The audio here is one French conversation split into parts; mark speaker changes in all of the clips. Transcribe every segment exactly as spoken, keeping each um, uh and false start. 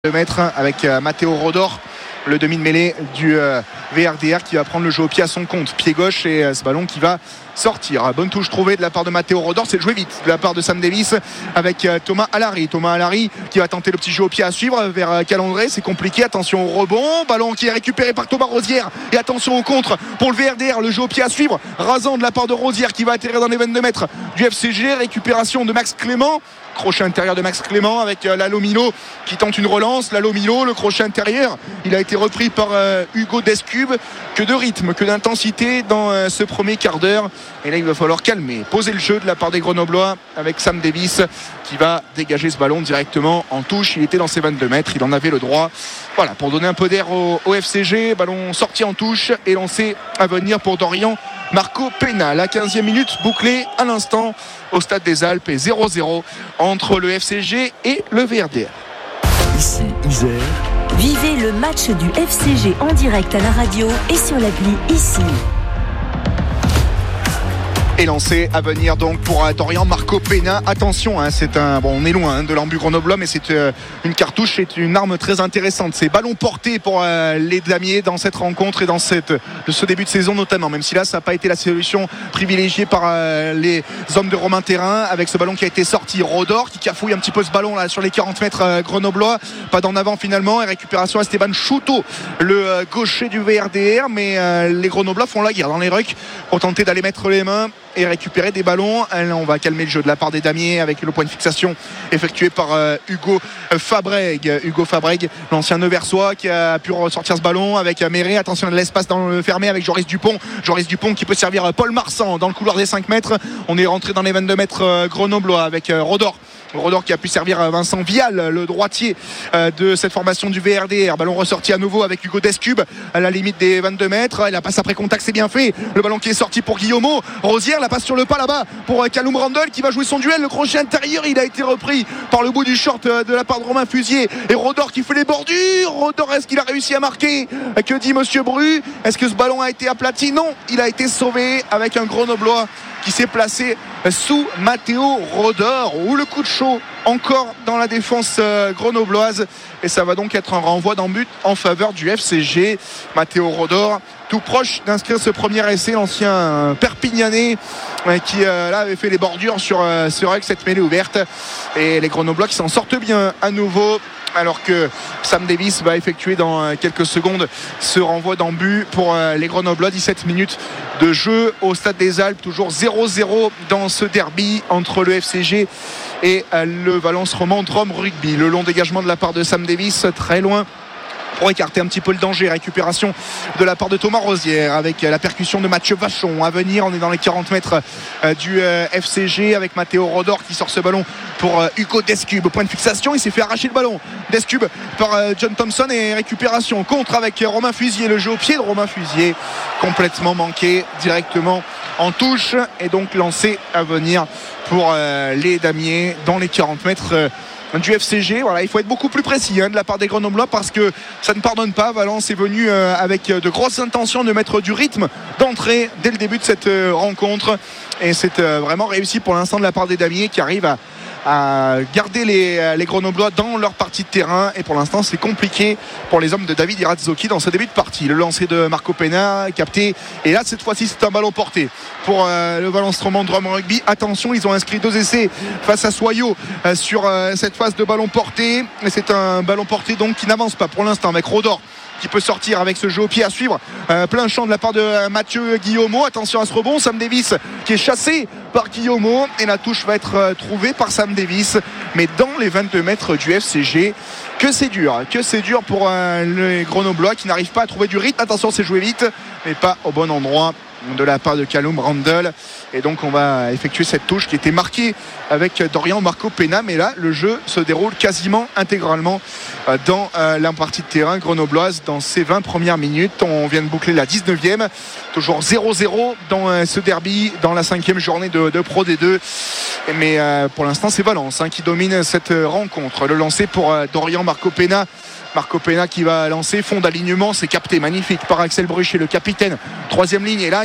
Speaker 1: deux mètres avec euh, Matteo Rodor, le demi de mêlée du euh, V R D R qui va prendre le jeu au pied à son compte, pied gauche, et euh, ce ballon qui va sortir. Bonne touche trouvée de la part de Matteo Rodor, c'est joué vite de la part de Sam Davis avec euh, Thomas Alary. Thomas Alary qui va tenter le petit jeu au pied à suivre vers euh, Calandré, c'est compliqué, attention au rebond, ballon qui est récupéré par Thomas Rosière et attention au contre pour le V R D R, le jeu au pied à suivre, rasant de la part de Rosière qui va atterrir dans les vingt-deux mètres du F C G, récupération de Max Clément. Crochet intérieur de Max Clément avec euh, Lalo Milo qui tente une relance. Lalo Milo, le crochet intérieur, il a été repris par euh, Hugo Descubes. Que de rythme, que d'intensité dans euh, ce premier quart d'heure. Et là, il va falloir calmer, poser le jeu de la part des Grenoblois avec Sam Davis qui va dégager ce ballon directement en touche. Il était dans ses vingt-deux mètres, il en avait le droit. Voilà, pour donner un peu d'air au, au F C G. Ballon sorti en touche et lancé à venir pour Dorian Marco Pena. La quinzième minute bouclée à l'instant au Stade des Alpes et zéro zéro entre le F C G et le V R D R.
Speaker 2: Ici Isère.
Speaker 3: Vivez le match du F C G en direct à la radio et sur l'appli Ici.
Speaker 1: Et lancé à venir donc pour euh, Dorian Marco Pena. Attention, hein, c'est un bon, on est loin hein, de l'ambu grenoblois, mais c'est euh, une cartouche, c'est une arme très intéressante. C'est ballon porté pour euh, les damiers dans cette rencontre et dans cette, de ce début de saison notamment. Même si là, ça n'a pas été la solution privilégiée par euh, les hommes de Romain Thérin avec ce ballon qui a été sorti. Rodor qui cafouille un petit peu ce ballon là sur les quarante mètres euh, grenoblois. Pas d'en avant finalement et récupération à Esteban Chouto, le euh, gaucher du V R D R. Mais euh, les grenoblois font la guerre dans les rucks pour tenter d'aller mettre les mains et récupérer des ballons. On va calmer le jeu de la part des damiers avec le point de fixation effectué par euh, Hugo Fabreg. Hugo Fabreg, l'ancien Neuversois qui a pu ressortir ce ballon avec Méré. Attention à l'espace dans le fermé avec Joris Dupont. Joris Dupont qui peut servir Paul Marsan dans le couloir des cinq mètres. On est rentré dans les vingt-deux mètres euh, grenoblois avec euh, Rodor. Rodor qui a pu servir Vincent Vial, le droitier de cette formation du V R D R. Ballon ressorti à nouveau avec Hugo Descubes à la limite des vingt-deux mètres. La passe après contact, c'est bien fait. Le ballon qui est sorti pour Guillaumeau. Rosière, la passe sur le pas là-bas pour Callum Randall qui va jouer son duel. Le crochet intérieur, il a été repris par le bout du short de la part de Romain Fusier. Et Rodor qui fait les bordures. Rodor, est-ce qu'il a réussi à marquer? Que dit Monsieur Bru? Est-ce que ce ballon a été aplati? Non, il a été sauvé avec un Grenoblois qui s'est placé sous Matteo Rodor. Ou le coup de chaud encore dans la défense euh, grenobloise, et ça va donc être un renvoi d'en but en faveur du F C G. Matteo Rodor tout proche d'inscrire ce premier essai, l'ancien Perpignanais euh, qui euh, là avait fait les bordures sur euh, ce règle, cette mêlée ouverte, et les Grenoblois qui s'en sortent bien à nouveau, alors que Sam Davis va effectuer dans quelques secondes ce renvoi d'en but pour les Grenoblois. Dix-sept minutes de jeu au Stade des Alpes, toujours zéro zéro dans ce derby entre le F C G et le Valence Roman Drôme Rugby. Le long dégagement de la part de Sam Davis, très loin pour écarter un petit peu le danger. Récupération de la part de Thomas Rosière avec la percussion de Mathieu Vachon à venir. On est dans les quarante mètres du F C G avec Matteo Rodor qui sort ce ballon pour Hugo Descubes. Point de fixation, il s'est fait arracher le ballon. Descubes par John Thompson et récupération contre avec Romain Fusier. Le jeu au pied de Romain Fusier complètement manqué directement en touche et donc lancé à venir pour les damiers dans les quarante mètres du F C G. Voilà, il faut être beaucoup plus précis hein, de la part des Grenoblois parce que ça ne pardonne pas. Valence est venu euh, avec de grosses intentions de mettre du rythme d'entrée dès le début de cette euh, rencontre, et c'est euh, vraiment réussi pour l'instant de la part des damiers qui arrivent à à garder les, les Grenoblois dans leur partie de terrain, et pour l'instant c'est compliqué pour les hommes de David Irazzoki dans ce début de partie. Le lancer de Marco Pena capté, et là cette fois-ci c'est un ballon porté pour euh, le Valence Roman Drôme Rugby. Attention, ils ont inscrit deux essais face à Soyaux euh, sur euh, cette phase de ballon porté, et c'est un ballon porté donc qui n'avance pas pour l'instant avec Rodor qui peut sortir avec ce jeu au pied à suivre, euh, plein champ de la part de euh, Mathieu Guillaumeau. Attention à ce rebond, Sam Davis qui est chassé par Guillaumeau, et la touche va être euh, trouvée par Sam Davis, mais dans les vingt-deux mètres du F C G. Que c'est dur, que c'est dur pour euh, les Grenoblois qui n'arrivent pas à trouver du rythme. Attention, c'est joué vite mais pas au bon endroit de la part de Callum Randall, et donc on va effectuer cette touche qui était marquée avec Dorian Marco Pena. Mais là le jeu se déroule quasiment intégralement dans la partie de terrain grenobloise dans ces vingt premières minutes. On vient de boucler la dix-neuvième, toujours zéro zéro dans ce derby, dans la cinquième journée de, de Pro D deux, mais pour l'instant c'est Valence hein, qui domine cette rencontre. Le lancer pour Dorian Marco Pena Marco Pena qui va lancer, fond d'alignement, c'est capté, magnifique par Axel Bruchet, le capitaine, troisième ligne. Et là,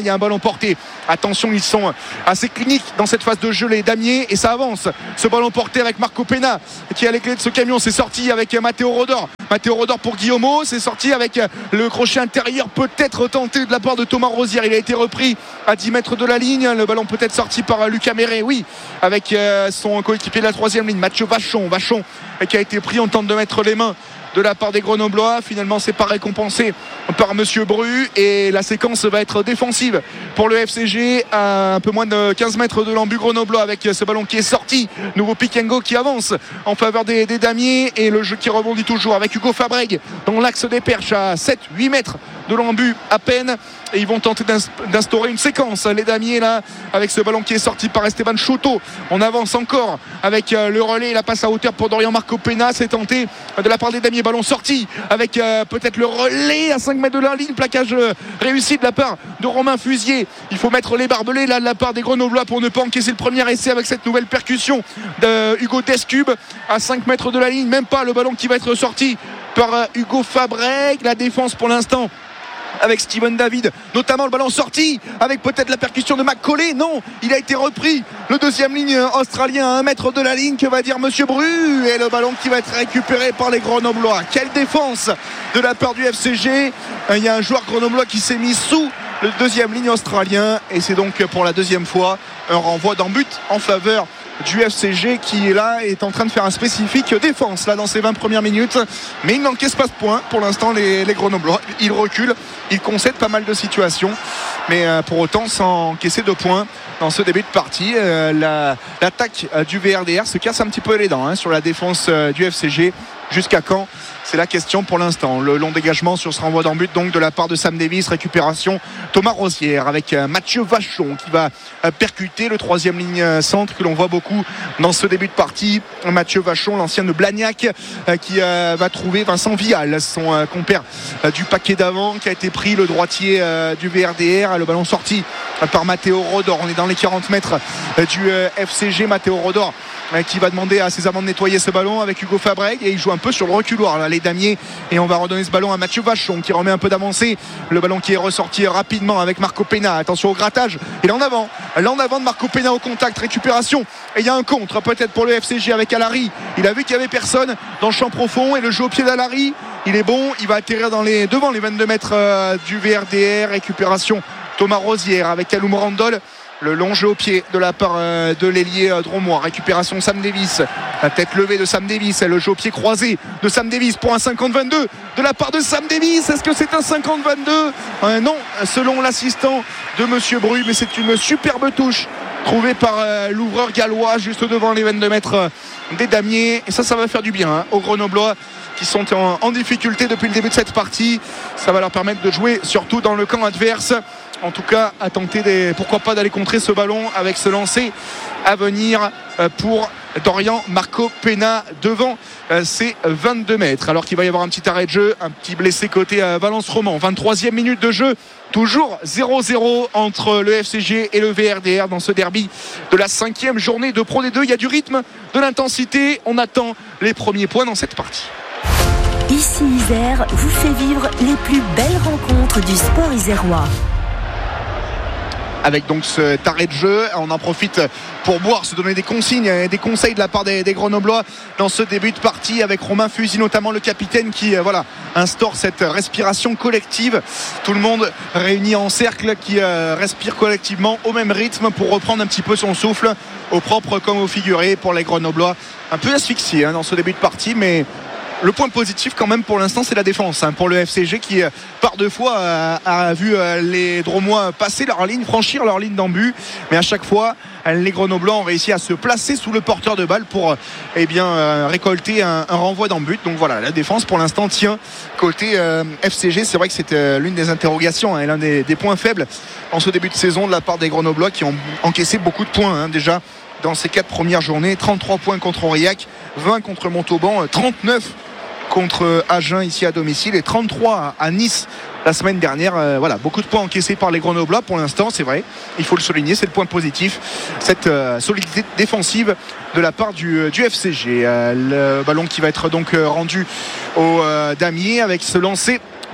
Speaker 1: il y a un ballon porté. Attention, ils sont assez cliniques dans cette phase de jeu, les Damiers, et ça avance. Ce ballon porté avec Marco Pena qui a les clés de ce camion. C'est sorti avec Matteo Rodor. Matteo Rodor pour Guillaumeau. C'est sorti avec le crochet intérieur, peut-être tenté de la part de Thomas Rosière. Il a été repris à dix mètres de la ligne. Le ballon peut-être sorti par Lucas Méré, oui, avec son coéquipier de la troisième ligne, Mathieu Vachon. Vachon qui a été pris. On tente de mettre les mains de la part des Grenoblois. Finalement, c'est pas récompensé par Monsieur Bru, et la séquence va être défensive pour le F C G à un peu moins de quinze mètres de l'embut grenoblois, avec ce ballon qui est sorti. Nouveau pick and go qui avance en faveur des, des Damiers, et le jeu qui rebondit toujours avec Hugo Fabreg dans l'axe des Perches à sept huit mètres de l'embut à peine, et ils vont tenter d'instaurer une séquence, les Damiers, là, avec ce ballon qui est sorti par Esteban Choto. On avance encore avec le relais et la passe à hauteur pour Dorian Marco Pena. C'est tenté de la part des Damiers, ballon sorti avec euh, peut-être le relais à cinq mètres de la ligne, plaquage euh, réussi de la part de Romain Fusier. Il faut mettre les barbelés là de la part des Grenoblois pour ne pas encaisser le premier essai avec cette nouvelle percussion de Hugo Descube à cinq mètres de la ligne, même pas. Le ballon qui va être sorti par euh, Hugo Fabreg. La défense pour l'instant avec Steven David, notamment le ballon sorti avec peut-être la percussion de McCauley. Non, il a été repris, le deuxième ligne australien à un mètre de la ligne. Que va dire Monsieur Bru? Et le ballon qui va être récupéré par les Grenoblois. Quelle défense de la part du F C G. Il y a un joueur grenoblois qui s'est mis sous le deuxième ligne australien, et c'est donc pour la deuxième fois un renvoi d'en but en faveur du F C G, qui est là, est en train de faire un spécifique défense là dans ces vingt premières minutes, mais il n'encaisse pas ce point pour l'instant. Les, les Grenoblois, ils reculent, ils concèdent pas mal de situations, mais euh, pour autant sans encaisser de points dans ce début de partie. euh, la, l'attaque euh, du V R D R se casse un petit peu les dents hein, sur la défense euh, du F C G. Jusqu'à quand? C'est la question pour l'instant. Le long dégagement sur ce renvoi d'en but donc de la part de Sam Davis. Récupération Thomas Rosière avec Mathieu Vachon qui va percuter le troisième ligne centre que l'on voit beaucoup dans ce début de partie. Mathieu Vachon, l'ancien de Blagnac, qui va trouver Vincent Vial, son compère du paquet d'avant, qui a été pris, le droitier du V R D R. Le ballon sorti par Matteo Rodor. On est dans les quarante mètres du F C G. Matteo Rodor qui va demander à ses amants de nettoyer ce ballon avec Hugo Fabreg, et il joue un peu sur le reculoir là, les Damiers, et on va redonner ce ballon à Mathieu Vachon qui remet un peu d'avancée. Le ballon qui est ressorti rapidement avec Marco Pena. Attention au grattage, et là en avant là en avant de Marco Pena au contact, récupération, et il y a un contre peut-être pour le F C G avec Alary. Il a vu qu'il n'y avait personne dans le champ profond, et le jeu au pied d'Alary, il est bon, il va atterrir dans les, devant les vingt-deux mètres euh, du V R D R. Récupération Thomas Rosière avec Kaloum Randol. Le long jeu au pied de la part euh, de l'ailier euh, Dromois. Récupération Sam Davis, la tête levée de Sam Davis, le jeu au pied croisé de Sam Davis pour un cinquante vingt-deux de la part de Sam Davis. Est-ce que c'est un cinquante vingt-deux? euh, Non, selon l'assistant de Monsieur Bru, mais c'est une superbe touche trouvée par euh, l'ouvreur gallois juste devant les vingt-deux mètres euh, des Damiers, et ça ça va faire du bien hein, aux Grenoblois qui sont en, en difficulté depuis le début de cette partie. Ça va leur permettre de jouer surtout dans le camp adverse. En tout cas, à tenter des, pourquoi pas d'aller contrer ce ballon avec ce lancer à venir pour Dorian Marco Pena devant ces vingt-deux mètres. Alors qu'il va y avoir un petit arrêt de jeu, un petit blessé côté Valence Roman. vingt-troisième minute de jeu, toujours zéro zéro entre le F C G et le V R D R dans ce derby de la cinquième journée de Pro D deux. Il y a du rythme, de l'intensité. On attend les premiers points dans cette partie.
Speaker 3: Ici Isère vous fait vivre les plus belles rencontres du sport isérois.
Speaker 1: Avec donc cet arrêt de jeu, on en profite pour boire, se donner des consignes et des conseils de la part des, des Grenoblois dans ce début de partie, avec Romain Fusil notamment, le capitaine, qui euh, voilà, instaure cette respiration collective. Tout le monde réuni en cercle qui euh, respire collectivement au même rythme pour reprendre un petit peu son souffle, au propre comme au figuré, pour les Grenoblois. Un peu asphyxiés hein, dans ce début de partie, mais le point positif quand même pour l'instant, c'est la défense hein, pour le F C G qui par deux fois euh, a vu euh, les Dromois passer leur ligne, franchir leur ligne d'embut, mais à chaque fois les Grenoblois ont réussi à se placer sous le porteur de balle pour euh, eh bien, euh, récolter un, un renvoi d'embut. Donc voilà, la défense pour l'instant tient côté euh, F C G. C'est vrai que c'était euh, l'une des interrogations hein, et l'un des, des points faibles en ce début de saison de la part des Grenoblois, qui ont encaissé beaucoup de points hein, déjà dans ces quatre premières journées. Trente-trois points contre Aurillac, vingt contre Montauban, trente-neuf contre Agen ici à domicile, et trente-trois à Nice la semaine dernière. Euh, voilà, beaucoup de points encaissés par les Grenoblois pour l'instant, c'est vrai, il faut le souligner, c'est le point positif, cette euh, solidité défensive de la part du, du F C G. Euh, le ballon qui va être donc rendu au euh, Damier avec ce lancer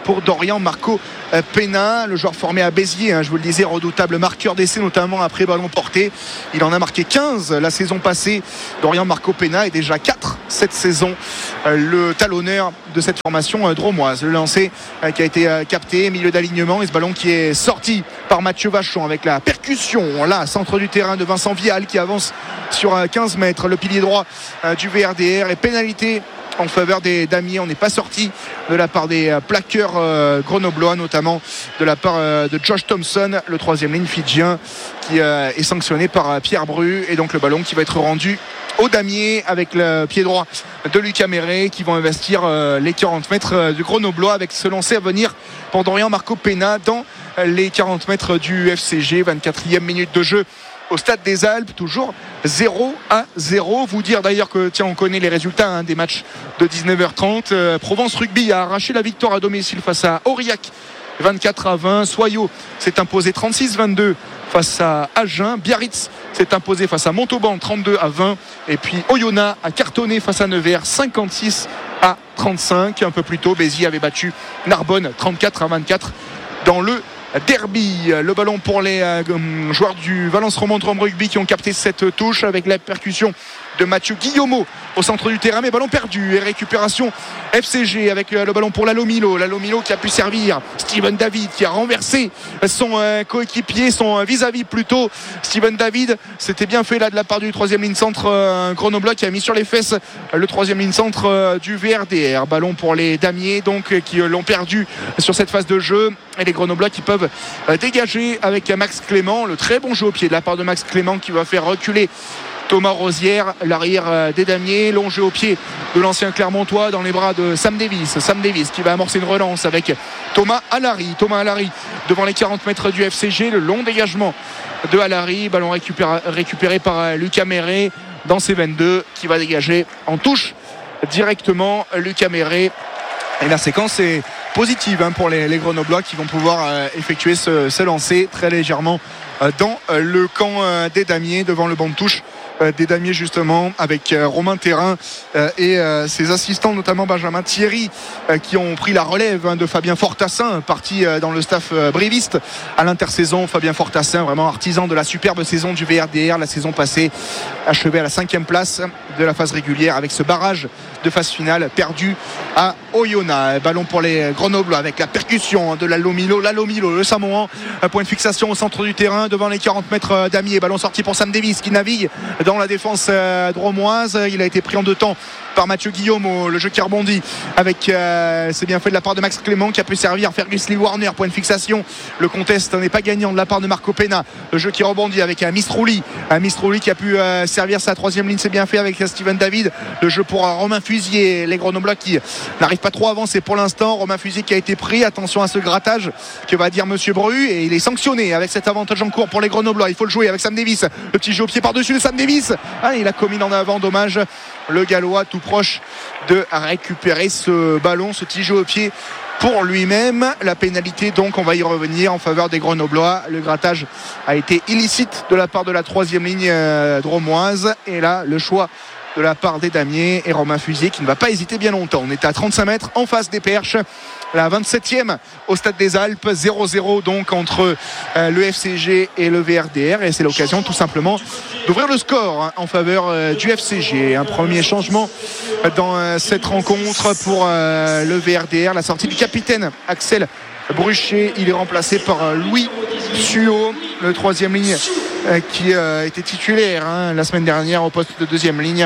Speaker 1: pour Dorian Marco Pena, le joueur formé à Béziers, hein, je vous le disais, redoutable marqueur d'essai notamment après ballon porté. Il en a marqué quinze la saison passée. Dorian Marco Pena est déjà quatre cette saison, euh, le talonneur de cette formation euh, dromoise. Le lancer euh, qui a été euh, capté, milieu d'alignement, et ce ballon qui est sorti par Mathieu Vachon avec la percussion là, centre du terrain de Vincent Vial qui avance sur euh, quinze mètres, le pilier droit euh, du V R D R, et pénalité en faveur des damiers. On n'est pas sorti de la part des plaqueurs euh, grenoblois, notamment de la part euh, de Josh Thompson, le troisième ligne fidjien, qui euh, est sanctionné par euh, Pierre Bru, et donc le ballon qui va être rendu aux damiers avec le pied droit de Lucas Méré, qui vont investir euh, les quarante mètres du grenoblois avec ce lancer à venir pour Dorian Marco Pena dans les quarante mètres du F C G. vingt-quatrième minute de jeu au Stade des Alpes, toujours zéro à zéro. Vous dire d'ailleurs que, tiens, on connaît les résultats hein, des matchs de dix-neuf heures trente. euh, Provence Rugby a arraché la victoire à domicile face à Aurillac, vingt-quatre à vingt. Soyaux s'est imposé trente-six vingt-deux face à Agen. Biarritz s'est imposé face à Montauban trente-deux à vingt. Et puis Oyonnax a cartonné face à Nevers cinquante-six à trente-cinq. Un peu plus tôt, Béziers avait battu Narbonne trente-quatre à vingt-quatre dans le derby. Le ballon pour les euh, joueurs du Valence Romandrum Rugby qui ont capté cette touche avec la percussion de Mathieu Guillaumeau au centre du terrain, mais ballon perdu et récupération F C G avec le ballon pour Lalo Milo. Lalo Milo qui a pu servir Steven David, qui a renversé son euh, coéquipier, son vis-à-vis plutôt. Steven David, c'était bien fait là de la part du troisième ligne centre euh, grenoblois, qui a mis sur les fesses euh, le troisième ligne centre euh, du V R D R. Ballon pour les damiers donc euh, qui euh, l'ont perdu sur cette phase de jeu, et les grenoblois qui peuvent euh, dégager avec Max Clément. Le très bon jeu au pied de la part de Max Clément qui va faire reculer Thomas Rosière, l'arrière des damiers. Long jeu au pied de l'ancien Clermontois dans les bras de Sam Davis. Sam Davis qui va amorcer une relance avec Thomas Allary. Thomas Allary devant les quarante mètres du F C G. Le long dégagement de Allary. Ballon récupéré, récupéré par Lucas Méré dans ses vingt-deux, qui va dégager en touche directement Lucas Méré. Et la séquence est positive hein, pour les, les Grenoblois qui vont pouvoir euh, effectuer ce, ce lancer très légèrement euh, dans euh, le camp euh, des damiers, devant le banc de touche euh, des damiers justement, avec euh, Romain Thérin euh, et euh, ses assistants, notamment Benjamin Thierry, euh, qui ont pris la relève hein, de Fabien Fortassin, parti euh, dans le staff euh, bréviste à l'intersaison. Fabien Fortassin, vraiment artisan de la superbe saison du V R D R la saison passée, achevé à la cinquième place de la phase régulière avec ce barrage de phase finale perdu à Oyonnax. Ballon pour les Grenoblois avec la percussion de Lalo Milo. Lalo Milo, le Samoan, point de fixation au centre du terrain devant les quarante mètres damiers. Ballon sorti pour Sam Davis qui navigue dans la défense dromoise. Il a été pris en deux temps par Mathieu Guillaume, le jeu qui rebondit avec euh, c'est bien fait de la part de Max Clément qui a pu servir Fergus Lee Warner. Point de fixation, le contest n'est pas gagnant de la part de Marco Pena. Le jeu qui rebondit avec euh, Mistrouli euh, Mistrouli qui a pu euh, servir sa troisième ligne, c'est bien fait avec euh, Steven David. Le jeu pour euh, Romain Fusier, les Grenoblois qui n'arrivent pas trop à avancer pour l'instant. Romain Fusier qui a été pris, attention à ce grattage que va dire Monsieur Bru, et il est sanctionné avec cet avantage en cours pour les Grenoblois. Il faut le jouer avec Sam Davis, le petit jeu au pied par-dessus de Sam Davis. Ah, il a commis en avant, dommage. Le Gallois tout proche de récupérer ce ballon, ce petit jeu au pied pour lui-même. La pénalité donc, on va y revenir, en faveur des Grenoblois. Le grattage a été illicite de la part de la troisième ligne euh, dromoise, et là le choix de la part des damiers et Romain Fusier qui ne va pas hésiter bien longtemps. On était à trente-cinq mètres en face des Perches, la vingt-septième au Stade des Alpes. Zéro zéro donc entre euh, le F C G et le V R D R, et c'est l'occasion tout simplement d'ouvrir le score hein, en faveur euh, du F C G. Un premier changement dans euh, cette rencontre pour euh, le V R D R, la sortie du capitaine Axel Bruchet. Il est remplacé par euh, Louis Suot, le troisième ligne euh, qui euh, était titulaire hein, la semaine dernière au poste de deuxième ligne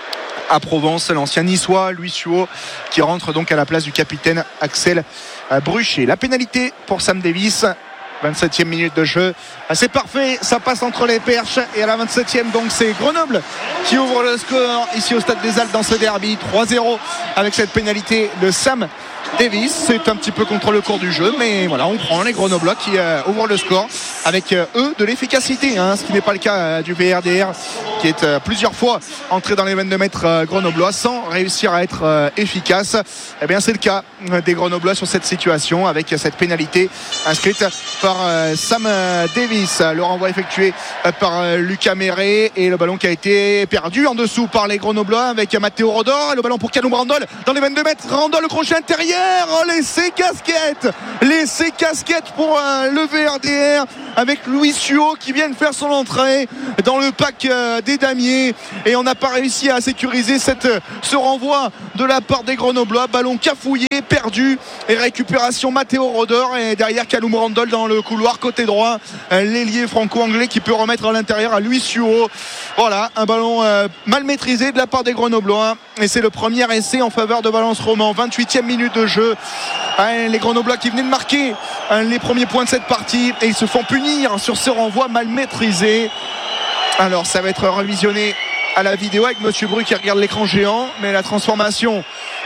Speaker 1: à Provence, l'ancien niçois Louis Suot qui rentre donc à la place du capitaine Axel Bruchet. La pénalité pour Sam Davis, vingt-septième minute de jeu, c'est parfait, ça passe entre les Perches, et à la vingt-septième donc c'est Grenoble qui ouvre le score ici au Stade des Alpes dans ce derby. Trois zéro avec cette pénalité de Sam Davis. C'est un petit peu contre le cours du jeu, mais voilà, on prend les Grenoblois qui euh, ouvrent le score avec euh, eux de l'efficacité, hein, ce qui n'est pas le cas euh, du V R D R qui est euh, plusieurs fois entré dans les vingt-deux mètres euh, grenoblois sans réussir à être euh, efficace. Eh bien c'est le cas euh, des grenoblois sur cette situation avec euh, cette pénalité inscrite par euh, Sam euh, Davis. Le renvoi effectué euh, par euh, Lucas Méré et le ballon qui a été perdu en dessous par les grenoblois avec euh, Matteo Rodor et le ballon pour Callum Randall dans les vingt-deux mètres. Randall, le crochet intérieur, oh, l'essai casquette l'essai casquette pour euh, le V R D R avec Louis Suot qui vient de faire son entrée dans le pack euh, des damiers et on n'a pas réussi à sécuriser cette, ce renvoi de la part des grenoblois. Ballon cafouillé, perdu et récupération Matteo Rodor et derrière Callum Randall dans le couloir côté droit, euh, l'ailier franco-anglais qui peut remettre à l'intérieur à Louis Suot. Voilà, un ballon euh, mal maîtrisé de la part des grenoblois et c'est le premier essai en faveur de Valence Roman. vingt-huitième minute de jeu, hein, les grenoblois qui venaient de marquer hein, les premiers points de cette partie et ils se font punir sur ce renvoi mal maîtrisé. Alors ça va être revisionné à la vidéo avec Monsieur Bru qui regarde l'écran géant, mais la transformation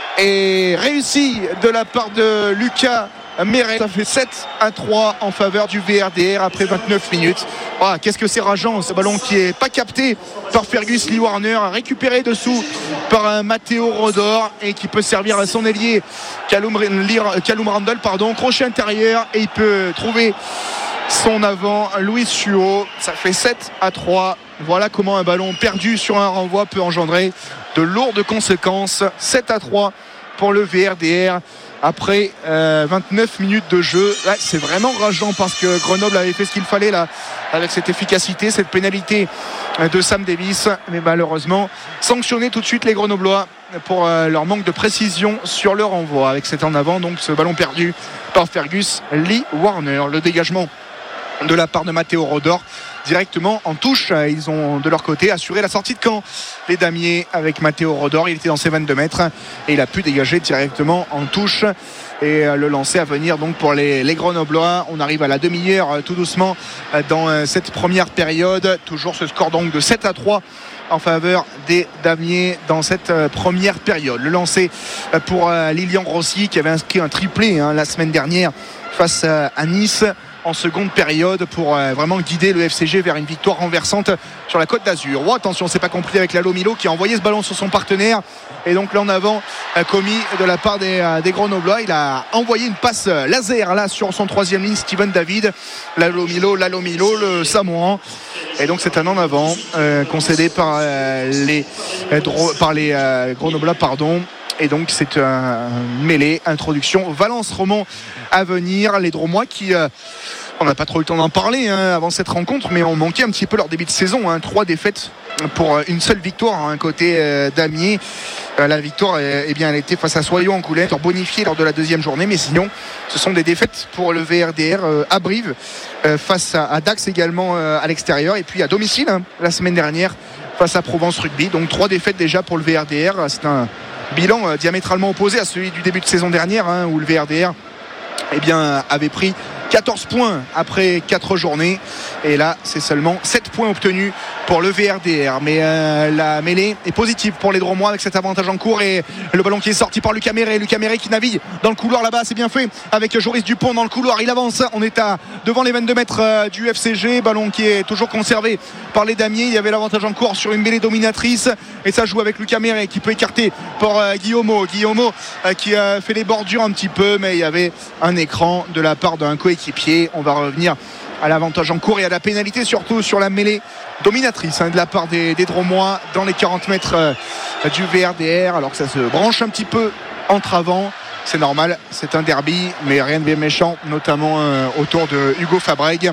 Speaker 1: est réussie de la part de Lucas Méré. Ça fait sept à trois en faveur du V R D R après vingt-neuf minutes. Oh, qu'est-ce que c'est rageant, ce ballon qui est pas capté par Fergus Lee Warner, récupéré dessous par un Matteo Rodor et qui peut servir à son ailier Callum, Callum Randall, pardon, crochet intérieur et il peut trouver son avant Louis Suot. Ça fait sept à trois. Voilà comment un ballon perdu sur un renvoi peut engendrer de lourdes conséquences. sept à trois pour le V R D R après euh, vingt-neuf minutes de jeu. Là, c'est vraiment rageant parce que Grenoble avait fait ce qu'il fallait là avec cette efficacité, cette pénalité de Sam Davis, mais malheureusement sanctionné tout de suite les Grenoblois pour euh, leur manque de précision sur le renvoi avec cet en avant, donc ce ballon perdu par Fergus Lee Warner. Le dégagement de la part de Matteo Rodor directement en touche. Ils ont de leur côté assuré la sortie de camp, les damiers, avec Matteo Rodor. Il était dans ses vingt-deux mètres et il a pu dégager directement en touche et le lancer à venir donc pour les, les Grenoblois. On arrive à la demi-heure tout doucement dans cette première période. Toujours ce score donc de sept à trois en faveur des damiers dans cette première période. Le lancer pour Lilian Rossi qui avait inscrit un triplé hein, la semaine dernière face à Nice en seconde période pour euh, vraiment guider le F C G vers une victoire renversante sur la Côte d'Azur. Oh, attention, c'est pas compris avec Lalo Milo qui a envoyé ce ballon sur son partenaire et donc là en avant euh, commis de la part des, euh, des Grenoblois. Il a envoyé une passe euh, laser là sur son troisième ligne, Steven David. Lalo Milo, Lalo Milo, le Samoan. Et donc c'est un en avant euh, concédé par euh, les, euh, dro- par les euh, Grenoblois, pardon. Et donc c'est un mêlée, introduction Valence Roman à venir. Les Dromois qui euh, on n'a pas trop eu le temps d'en parler hein, avant cette rencontre, mais on manquait un petit peu leur début de saison hein. Trois défaites pour une seule victoire hein, côté euh, Damier. Euh, la victoire eh, eh bien, elle était face à Soyaux en Coulette, bonifiée lors de la deuxième journée, mais sinon ce sont des défaites pour le V R D R euh, à Brive, euh, face à, à Dax également euh, à l'extérieur, et puis à domicile hein, la semaine dernière face à Provence Rugby. Donc trois défaites déjà pour le V R D R. C'est un bilan euh, diamétralement opposé à celui du début de saison dernière hein, où le V R D R eh bien, avait pris quatorze points après quatre journées et là c'est seulement sept points obtenus pour le V R D R, mais euh, la mêlée est positive pour les Dromois avec cet avantage en cours et le ballon qui est sorti par Lucas Méré. Lucas Méré qui navigue dans le couloir là-bas, c'est bien fait avec Joris Dupont dans le couloir, il avance, on est à devant les vingt-deux mètres euh, du F C G, ballon qui est toujours conservé par les damiers. Il y avait l'avantage en cours sur une mêlée dominatrice et ça joue avec Lucas Méré qui peut écarter pour euh, Guillaumeau Guillaumeau euh, qui a fait les bordures un petit peu, mais il y avait un écran de la part d'un coéquipier. On va revenir à l'avantage en cours et à la pénalité surtout sur la mêlée dominatrice hein, de la part des, des Dromois dans les quarante mètres euh, du V R D R, alors que ça se branche un petit peu entre avant. C'est normal, c'est un derby, mais rien de bien méchant, notamment euh, autour de Hugo Fabreg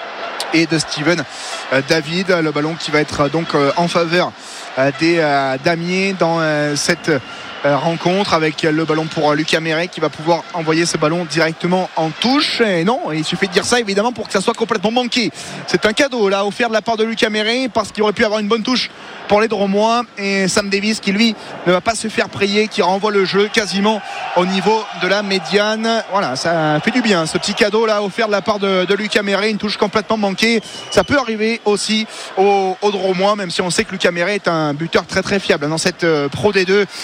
Speaker 1: et de Steven euh, David. Le ballon qui va être euh, donc euh, en faveur euh, des euh, damiers dans euh, cette euh, rencontre, avec le ballon pour euh, Lucas Méré qui va pouvoir envoyer ce ballon directement en touche. Et non, il suffit de dire ça évidemment pour que ça soit complètement manqué. C'est un cadeau là offert de la part de Lucas Méré parce qu'il aurait pu avoir une bonne touche pour les Dromois, et Sam Davis qui lui ne va pas se faire prier, qui renvoie le jeu quasiment au niveau de la médiane. Voilà, ça fait du bien ce petit cadeau là offert de la part de, de Lucas Méré, une touche complètement manquée. Ça peut arriver aussi aux, aux Dromois, même si on sait que Lucas Méré est un buteur très très fiable dans cette euh, Pro D deux, et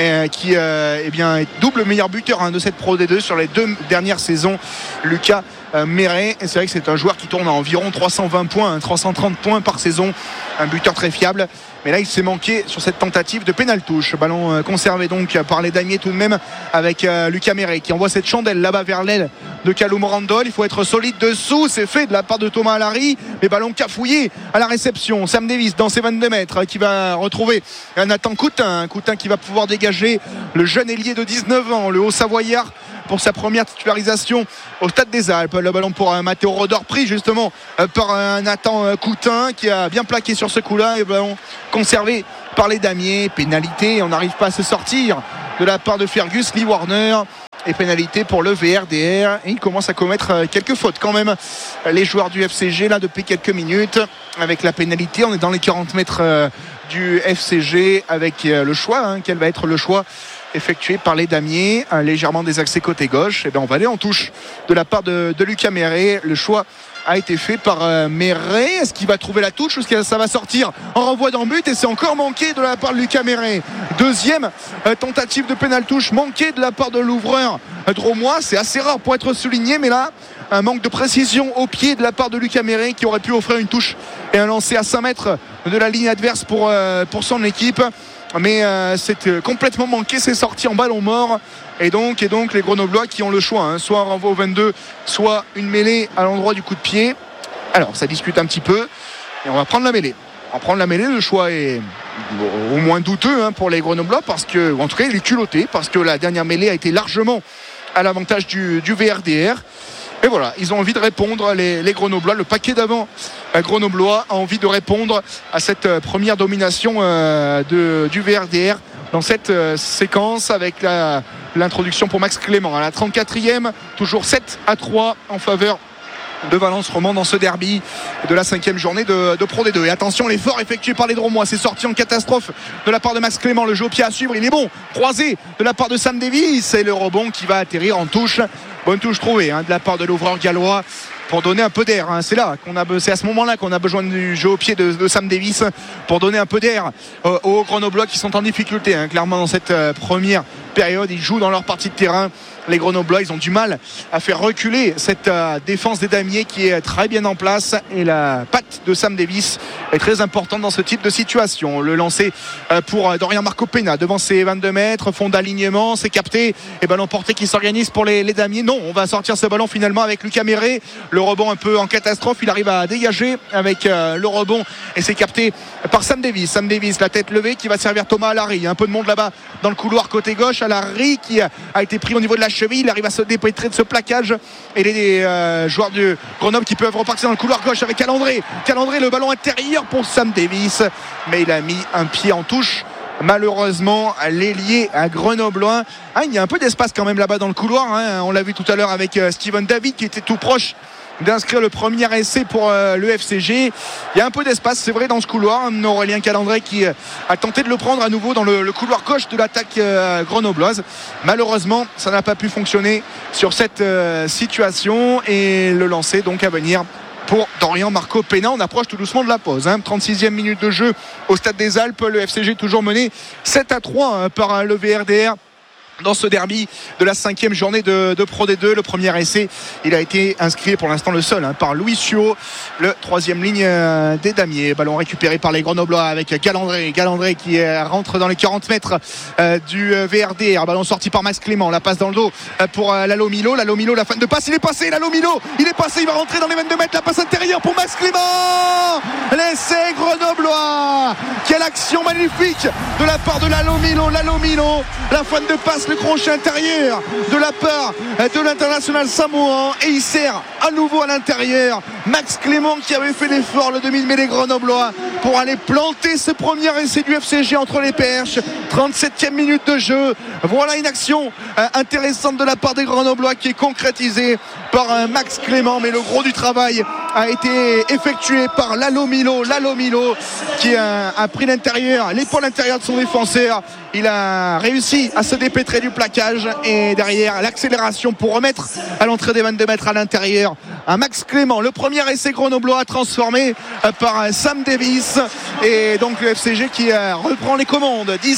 Speaker 1: et qui euh, eh bien, est double meilleur buteur hein, de cette Pro D deux sur les deux dernières saisons, Lucas euh, Méret. Et c'est vrai que c'est un joueur qui tourne à environ trois cent vingt points, hein, trois cent trente points par saison, un buteur très fiable. Mais là il s'est manqué sur cette tentative de pénal touche. Ballon euh, conservé donc par les damiers tout de même, avec euh, Lucas Méret qui envoie cette chandelle là-bas vers l'aile de Callum Randall. Il faut être solide dessous, c'est fait de la part de Thomas Alary, mais ballon cafouillé à la réception. Sam Davis dans ses vingt-deux mètres qui va retrouver Nathan Coutin, Coutin qui va pouvoir dégager le jeune ailier de dix-neuf ans, le Haut-Savoyard, pour sa première titularisation au Stade des Alpes. Le ballon pour euh, Matteo Rodor, pris justement euh, par euh, Nathan euh, Coutin qui a bien plaqué sur ce coup-là, et ballon conservé par les damiers. Pénalité, on n'arrive pas à se sortir de la part de Fergus Lee Warner, et pénalité pour le V R D R, et il commence à commettre euh, quelques fautes quand même, les joueurs du F C G là depuis quelques minutes. Avec la pénalité, on est dans les quarante mètres euh, du F C G, avec euh, le choix, hein, quel va être le choix effectué par les damiers, euh, légèrement désaxé côté gauche. Et bien on va aller en touche de la part de, de Lucas Méret. Le choix a été fait par euh, Méret. Est-ce qu'il va trouver la touche ou est-ce que ça va sortir en renvoi dans le but? Et c'est encore manqué de la part de Lucas Méret. Deuxième euh, tentative de pénal touche manquée de la part de l'ouvreur euh, Dromois. C'est assez rare pour être souligné, mais là un manque de précision au pied de la part de Lucas Méret, qui aurait pu offrir une touche et un lancer à cinq mètres de la ligne adverse pour, euh, pour son équipe. Mais euh, c'est complètement manqué, c'est sorti en ballon mort. Et donc, et donc les Grenoblois qui ont le choix, hein, soit un renvoi au vingt-deux, soit une mêlée à l'endroit du coup de pied. Alors ça discute un petit peu, et on va prendre la mêlée. On va prendre la mêlée, le choix est au moins douteux hein, pour les Grenoblois, parce que, ou en tout cas il est culotté, parce que la dernière mêlée a été largement à l'avantage du, du V R D R. Et voilà, ils ont envie de répondre, les, les Grenoblois. Le paquet d'avant euh, Grenoblois a envie de répondre à cette euh, première domination euh, de, du V R D R dans cette euh, séquence, avec la, l'introduction pour Max Clément à la trente-quatrième, toujours sept à trois en faveur de Valence Romand dans ce derby de la cinquième journée de, de Pro D deux. Et attention, l'effort effectué par les Dromois, c'est sorti en catastrophe de la part de Max Clément. Le jeu au pied à suivre, il est bon, croisé de la part de Sam Davis, et le rebond qui va atterrir en touche. Bonne touche trouvée hein, de la part de l'ouvreur gallois, pour donner un peu d'air. Hein. C'est là qu'on a, c'est à ce moment-là qu'on a besoin du jeu au pied de, de Sam Davis, pour donner un peu d'air euh, aux Grenoblois qui sont en difficulté. Hein. Clairement dans cette euh, première période, ils jouent dans leur partie de terrain. Les Grenoblois, ils ont du mal à faire reculer cette euh, défense des damiers qui est très bien en place, et la patte de Sam Davis est très importante dans ce type de situation. Le lancer euh, pour Dorian Marco Pena devant ses vingt-deux mètres, fond d'alignement, c'est capté, et ballon porté qui s'organise pour les, les damiers. Non, on va sortir ce ballon finalement avec Lucas Méret. Le rebond un peu en catastrophe, il arrive à dégager avec euh, le rebond, et c'est capté par Sam Davis. Sam Davis, la tête levée, qui va servir Thomas Alary. Un peu de monde là-bas dans le couloir côté gauche. Alary qui a, a été pris au niveau de la cheville, il arrive à se dépêtrer de ce plaquage, et les euh, joueurs de Grenoble qui peuvent repartir dans le couloir gauche avec Calandré. Calandré, le ballon intérieur pour Sam Davis, mais il a mis un pied en touche. Malheureusement, l'ailier à Grenoblois. Ah, il y a un peu d'espace quand même là-bas dans le couloir. Hein. On l'a vu tout à l'heure avec euh, Steven David qui était tout proche d'inscrire le premier essai pour euh, le F C G. Il y a un peu d'espace, c'est vrai, dans ce couloir. Aurélien Calandré qui euh, a tenté de le prendre à nouveau dans le, le couloir gauche de l'attaque euh, grenobloise. Malheureusement, ça n'a pas pu fonctionner sur cette euh, situation, et le lancer donc à venir pour Dorian Marco Pena. On approche tout doucement de la pause. Hein. trente-sixième minute de jeu au Stade des Alpes. Le F C G toujours mené sept à trois hein, par le V R D R dans ce derby de la cinquième journée de, de Pro D deux. Le premier essai, il a été inscrit, pour l'instant le seul, hein, par Louis Suot, le troisième ligne euh, des damiers. Ballon récupéré par les Grenoblois avec Galandré. Galandré qui euh, rentre dans les quarante mètres euh, du euh, V R D R. Ballon sorti par Max Clément. La passe dans le dos euh, pour euh, Lalo Milo. Lalo Milo, la fin de passe, il est passé. Lalo Milo, il est passé, il va rentrer dans les vingt-deux mètres. La passe intérieure pour Max Clément. L'essai grenoblois. Quelle action magnifique de la part de Lalo Milo. Lalo Milo, la fin de passe, le crochet intérieur de la part de l'international samoan, et il sert à nouveau à l'intérieur. Max Clément qui avait fait l'effort, le demi-mêlée grenoblois, pour aller planter ce premier essai du F C G entre les perches. trente-septième minute de jeu. Voilà une action euh, intéressante de la part des Grenoblois qui est concrétisée par euh, Max Clément, mais le gros du travail a été effectué par Lalo Milo. Lalo Milo qui a, a pris l'intérieur, l'épaule intérieure de son défenseur. Il a réussi à se dépêtrer du plaquage, et derrière l'accélération pour remettre à l'entrée des vingt-deux mètres à l'intérieur un Max Clément. Le premier essai grenoblois transformé par Sam Davis, et donc le F C G qui reprend les commandes. dix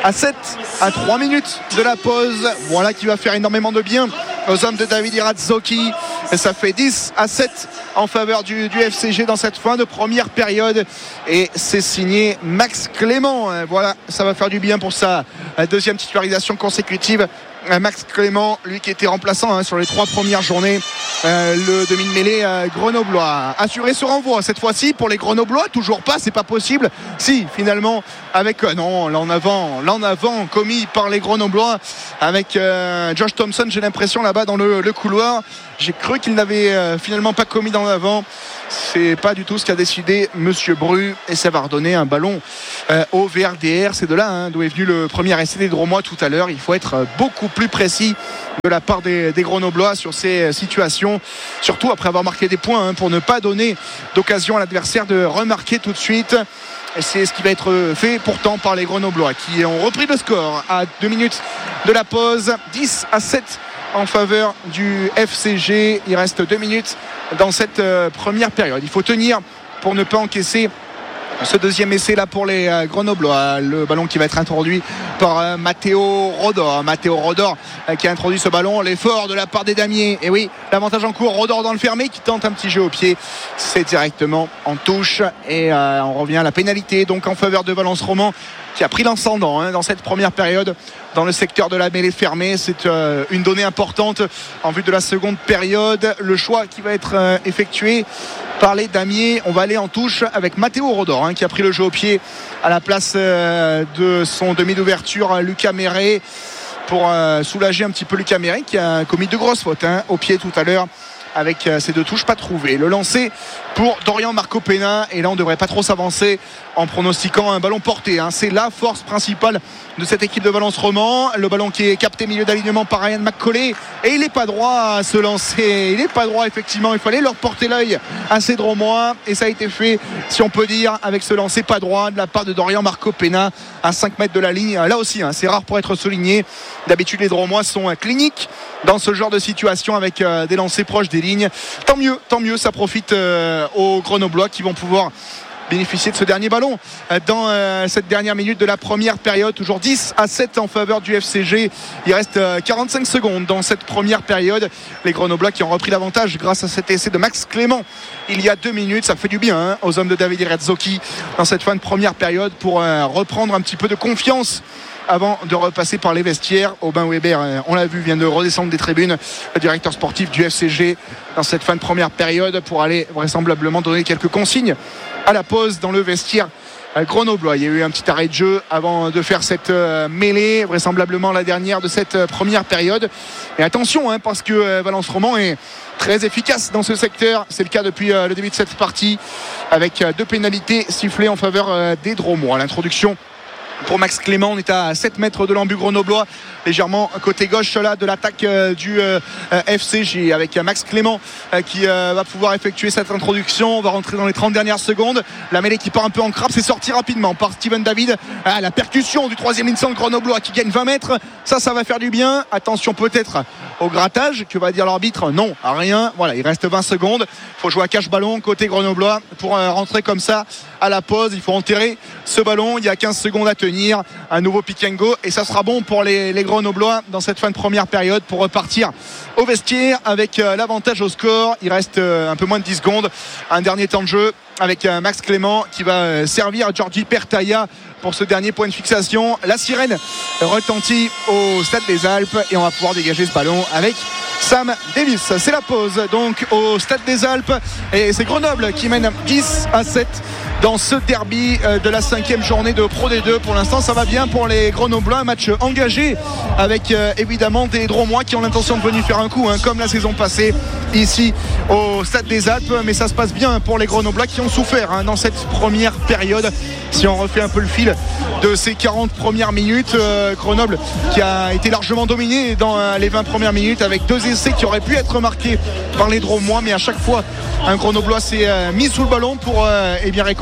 Speaker 1: à sept à trois minutes de la pause. Voilà qui va faire énormément de bien aux hommes de David Irazzoki. Et ça fait dix à sept en faveur du, du F C G dans cette fin de première période. Et c'est signé Max Clément. Voilà, ça va faire du bien pour sa deuxième titularisation consécutive. Max Clément, lui qui était remplaçant hein, sur les trois premières journées, euh, le demi-mêlée euh, grenoblois. Assuré ce renvoi cette fois-ci pour les grenoblois, toujours pas, c'est pas possible. Si, finalement, avec euh, non, l'en avant, l'en avant commis par les grenoblois avec euh, Josh Thompson, j'ai l'impression là-bas dans le, le couloir. J'ai cru qu'il n'avait euh, finalement pas commis dans l'avant. C'est pas du tout ce qu'a décidé Monsieur Bru et ça va redonner un ballon euh, au V R D R. C'est de là hein, d'où est venu le premier essai des Dromois tout à l'heure. Il faut être beaucoup plus précis de la part des, des Grenoblois sur ces situations, surtout après avoir marqué des points hein, pour ne pas donner d'occasion à l'adversaire de remarquer tout de suite. Et c'est ce qui va être fait pourtant par les Grenoblois qui ont repris le score à deux minutes de la pause, dix à sept en faveur du F C G. Il reste deux minutes dans cette euh, première période. Il faut tenir pour ne pas encaisser ce deuxième essai là pour les euh, Grenoblois. Le ballon qui va être introduit par euh, Matteo Rodor. Matteo Rodor euh, qui a introduit ce ballon. L'effort de la part des Damiers. Et oui, l'avantage en cours. Rodor dans le fermé qui tente un petit jeu au pied. C'est directement en touche. Et euh, on revient à la pénalité donc en faveur de Valence Roman qui a pris l'ascendant hein, dans cette première période dans le secteur de la mêlée fermée. C'est euh, une donnée importante en vue de la seconde période. Le choix qui va être euh, effectué par les Damiers. On va aller en touche avec Matteo Rodor hein, qui a pris le jeu au pied à la place euh, de son demi d'ouverture Lucas Méret pour euh, soulager un petit peu Lucas Méret qui a commis de grosses fautes hein, au pied tout à l'heure avec euh, ces deux touches pas trouvées. Le lancer pour Dorian Marco Pena et là on ne devrait pas trop s'avancer en pronostiquant un ballon porté hein. C'est la force principale de cette équipe de Valence Roman. Le ballon qui est capté milieu d'alignement par Ryan McCauley et il n'est pas droit à se lancer, il n'est pas droit effectivement, il fallait leur porter l'œil à ces Dromois et ça a été fait si on peut dire avec ce lancer pas droit de la part de Dorian Marco Pena à cinq mètres de la ligne. Là aussi hein, c'est rare pour être souligné, d'habitude les Dromois sont euh, cliniques dans ce genre de situation avec euh, des lancers proches des lignes. Tant mieux, tant mieux, ça profite euh, aux Grenoblois qui vont pouvoir bénéficier de ce dernier ballon dans euh, cette dernière minute de la première période. Toujours dix à sept en faveur du F C G. Il reste euh, quarante-cinq secondes dans cette première période. Les Grenoblois qui ont repris l'avantage grâce à cet essai de Max Clément il y a deux minutes. Ça fait du bien hein, aux hommes de David Irazzoki dans cette fin de première période pour euh, reprendre un petit peu de confiance avant de repasser par les vestiaires. Aubin Weber, on l'a vu, vient de redescendre des tribunes, le directeur sportif du F C G dans cette fin de première période pour aller vraisemblablement donner quelques consignes à la pause dans le vestiaire grenoblois. Il y a eu un petit arrêt de jeu avant de faire cette euh, mêlée, vraisemblablement la dernière de cette euh, première période. Et attention hein, parce que euh, Valence Roman est très efficace dans ce secteur. C'est le cas depuis euh, le début de cette partie avec euh, deux pénalités sifflées en faveur euh, des Dromois. L'introduction pour Max Clément, on est à sept mètres de l'embut grenoblois, légèrement côté gauche là de l'attaque euh, du euh, F C G avec euh, Max Clément euh, qui euh, va pouvoir effectuer cette introduction. On va rentrer dans les trente dernières secondes. La mêlée qui part un peu en crabe, c'est sorti rapidement par Steven David. Ah, la percussion du troisième ligne centre grenoblois qui gagne vingt mètres. Ça, ça va faire du bien. Attention peut-être au grattage. Que va dire l'arbitre? Non, à rien. Voilà, il reste vingt secondes. Il faut jouer à cache-ballon côté grenoblois pour euh, rentrer comme ça à la pause. Il faut enterrer ce ballon. Il y a quinze secondes à tenir. Un nouveau pick and go et ça sera bon pour les, les Grenoblois dans cette fin de première période pour repartir au vestiaire avec euh, l'avantage au score. Il reste euh, un peu moins de dix secondes. Un dernier temps de jeu avec euh, Max Clément qui va euh, servir Georgi Pertaya pour ce dernier point de fixation. La sirène retentit au Stade des Alpes et on va pouvoir dégager ce ballon avec Sam Davis. C'est la pause donc au Stade des Alpes et c'est Grenoble qui mène dix à sept dans ce derby de la cinquième journée de Pro D deux. Pour l'instant ça va bien pour les Grenoblois, un match engagé avec euh, évidemment des Dromois qui ont l'intention de venir faire un coup hein, comme la saison passée ici au Stade des Alpes, mais ça se passe bien pour les Grenoblois qui ont souffert hein, dans cette première période. Si on refait un peu le fil de ces quarante premières minutes, euh, Grenoble qui a été largement dominé dans euh, les vingt premières minutes avec deux essais qui auraient pu être marqués par les Dromois, mais à chaque fois un Grenoblois s'est euh, mis sous le ballon pour euh, eh bien récolter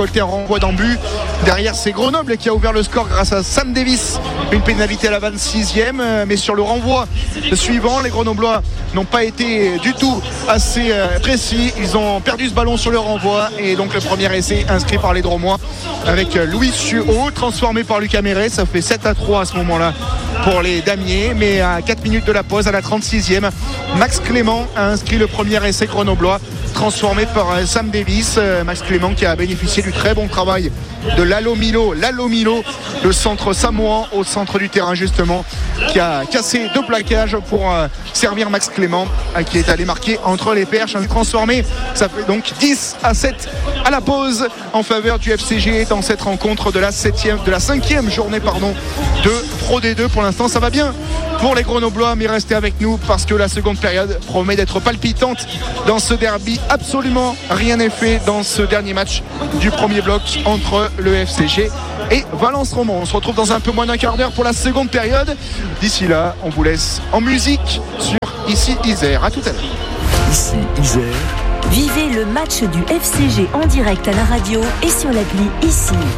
Speaker 1: récolté un renvoi d'en but. Derrière, c'est Grenoble qui a ouvert le score grâce à Sam Davis, une pénalité à la vingt-sixième, mais sur le renvoi suivant, les Grenoblois n'ont pas été du tout assez précis. Ils ont perdu ce ballon sur le renvoi et donc le premier essai inscrit par les Dromois avec Louis Chuot, transformé par Lucas Méret. Ça fait sept à trois à ce moment-là pour les Damiers, mais à quatre minutes de la pause, à la trente-sixième, Max Clément a inscrit le premier essai grenoblois, transformé par Sam Davis. Max Clément qui a bénéficié du très bon travail de Lalo Milo, Lalo Milo, le centre samoan au centre du terrain justement, qui a cassé deux plaquages pour euh, servir Max Clément, euh, qui est allé marquer entre les perches, un transformé. Ça fait donc dix à sept à la pause en faveur du F C G dans cette rencontre de la septième, de la cinquième journée pardon, de Pro D deux. Pour l'instant, ça va bien pour les Grenoblois, mais restez avec nous parce que la seconde période promet d'être palpitante dans ce derby. Absolument rien n'est fait dans ce dernier match du premier bloc entre le F C G et Valence Romand. On se retrouve dans un peu moins d'un quart d'heure pour la seconde période. D'ici là, on vous laisse en musique sur Ici Isère. À tout à l'heure.
Speaker 2: Ici Isère.
Speaker 3: Vivez le match du F C G en direct à la radio et sur l'appli Ici.